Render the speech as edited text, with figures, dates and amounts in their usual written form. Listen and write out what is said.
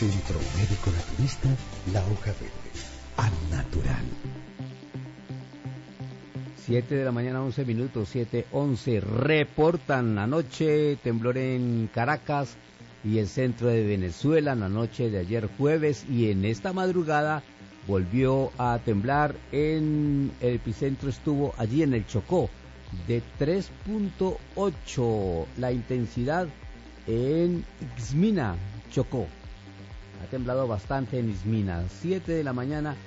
Centro Médico Naturista La Hoja Verde. Al natural. 7 de la mañana, 11 minutos, 7:11. Reportan anoche temblor en Caracas y el centro de Venezuela, la noche de ayer jueves, y en esta madrugada volvió a temblar. En el epicentro estuvo allí en el Chocó, de 3.8 la intensidad en Ixmina, Chocó. Ha temblado bastante en Ixmina. 7 de la mañana,